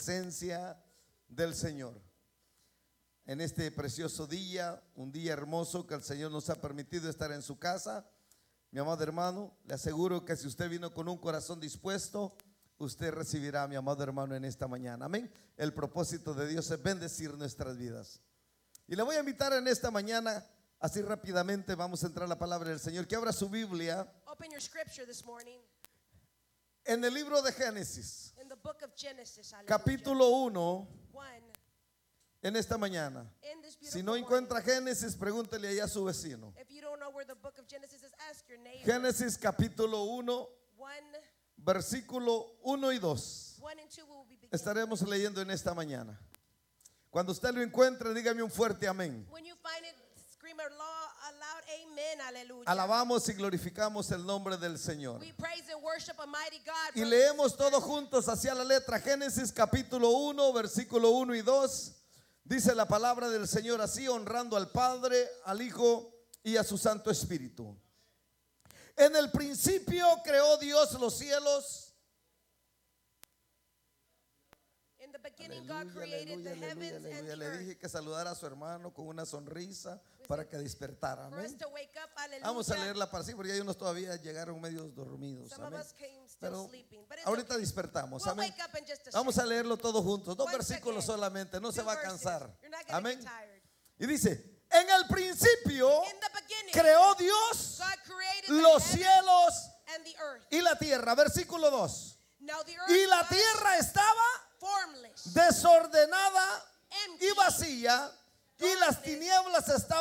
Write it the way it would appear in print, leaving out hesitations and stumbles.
presencia del Señor. En este precioso día, un día hermoso que el Señor nos ha permitido estar en su casa, mi amado hermano, le aseguro que si usted vino con un corazón dispuesto, usted recibirá, mi amado hermano, en esta mañana. Amén. El propósito de Dios es bendecir nuestras vidas. Y le voy a invitar en esta mañana, así rápidamente vamos a entrar a la palabra del Señor, que abra su Biblia Open your scripture this morning en el libro de Génesis, in the book of Genesis, hallelujah. capítulo 1, One, en esta mañana. in this beautiful Si no morning. encuentra Génesis, pregúntele allá a su vecino. If you don't know where the book of Genesis is, ask your neighbor. Génesis capítulo 1, One, versículo 1 y 2. 1 and 2 we will be beginning. Estaremos leyendo en esta mañana. Cuando usted lo encuentre, dígame un fuerte amén. When you find it, scream a loud amen, hallelujah. Alabamos y glorificamos el nombre del Señor. We praise and worship a mighty God. Y leemos todos juntos hacia la letra. Génesis capítulo 1, versículo 1 y 2. Dice la palabra del Señor así, honrando al Padre, al Hijo y a su Santo Espíritu. En el principio creó Dios los cielos. In the beginning, God created the heavens and the Le earth. dije que saludara a su hermano con una sonrisa para que despertara. For us Amén. to wake up, hallelujah. Vamos a leerla para sí, porque hay unos todavía llegaron medios dormidos. Some of Amén. us came still Pero sleeping, but it's ahorita okay. despertamos. We'll Amén. wake up in just a Vamos a second. leerlo todos juntos. 2 One versículos second. solamente. No se 2 va a verses. cansar. You're not gonna Amén. get tired. Y dice, en el principio In the beginning, creó Dios God created the los heavens cielos and the earth. y la tierra. Versículo 2. Now the earth Y la was tierra estaba formless, desordenada empty, y vacía, y las tinieblas estaban